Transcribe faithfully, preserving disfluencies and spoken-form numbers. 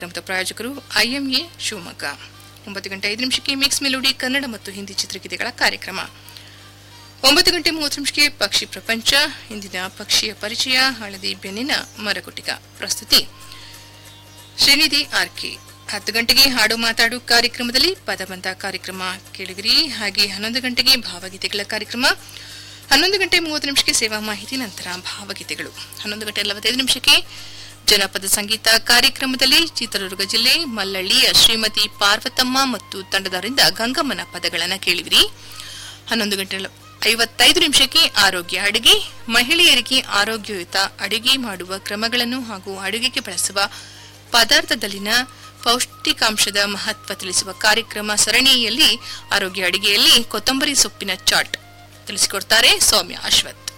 ಪ್ರಾಯೋಜಕರು ಐಎಂಎ ಶಿವಮೊಗ್ಗ. ಒಂಬತ್ತು ಗಂಟೆ ಐದು ನಿಮಿಷಕ್ಕೆ ಮಿಕ್ಸ್ ಮೆಲೋಡಿ ಕನ್ನಡ ಮತ್ತು ಹಿಂದಿ ಚಿತ್ರಗೀತೆಗಳ ಕಾರ್ಯಕ್ರಮ. ಒಂಬತ್ತು ಗಂಟೆ ಮೂವತ್ತು ನಿಮಿಷಕ್ಕೆ ಪಕ್ಷಿ ಪ್ರಪಂಚ. ಇಂದಿನ ಪಕ್ಷಿಯ ಪರಿಚಯ ಹಳದಿ ಬೆನ್ನಿನ ಮರಗುಟಿಗ. ಪ್ರಸ್ತುತಿ ಶ್ರೀನಿಧಿ ಆರ್ಕೆ. ಹತ್ತು ಗಂಟೆಗೆ ಹಾಡು ಮಾತಾಡು ಕಾರ್ಯಕ್ರಮದಲ್ಲಿ ಪದಬಂಧ ಕಾರ್ಯಕ್ರಮ ಕೇಳಿಗಿರಿ. ಹಾಗೆ ಹನ್ನೊಂದು ಗಂಟೆಗೆ ಭಾವಗೀತೆಗಳ ಕಾರ್ಯಕ್ರಮ. ಹನ್ನೊಂದು ಗಂಟೆ ಮೂವತ್ತು ನಿಮಿಷಕ್ಕೆ ಸೇವಾ ಮಾಹಿತಿ, ನಂತರ ಭಾವಗೀತೆಗಳು. ಹನ್ನೊಂದು ಗಂಟೆ ನಲವತ್ತೈದು ನಿಮಿಷಕ್ಕೆ ಜನಪದ ಸಂಗೀತ ಕಾರ್ಯಕ್ರಮದಲ್ಲಿ ಚಿತ್ರದುರ್ಗ ಜಿಲ್ಲೆ ಮಲ್ಲಳ್ಳಿಯ ಶ್ರೀಮತಿ ಪಾರ್ವತಮ್ಮ ಮತ್ತು ತಂಡದವರಿಂದ ಗಂಗಮ್ಮನ ಪದಗಳನ್ನು ಕೇಳಿದಿರಿ. ಹನ್ನೊಂದು ಗಂಟೆ ಐವತ್ತೈದು ನಿಮಿಷಕ್ಕೆ ಆರೋಗ್ಯ ಅಡುಗೆ. ಮಹಿಳೆಯರಿಗೆ ಆರೋಗ್ಯಯುತ ಅಡುಗೆ ಮಾಡುವ ಕ್ರಮಗಳನ್ನು ಹಾಗೂ ಅಡುಗೆಗೆ ಬಳಸುವ ಪದಾರ್ಥದಲ್ಲಿನ ಪೌಷ್ಟಿಕಾಂಶದ ಮಹತ್ವ ತಿಳಿಸುವ ಕಾರ್ಯಕ್ರಮ ಸರಣಿಯಲ್ಲಿ ಆರೋಗ್ಯ ಅಡುಗೆಯಲ್ಲಿ ಕೊತ್ತಂಬರಿ ಸೊಪ್ಪಿನ ಚಾಟ್ ತಿಳಿಸಿಕೊಡ್ತಾರೆ ಸೌಮ್ಯ ಅಶ್ವಥ್.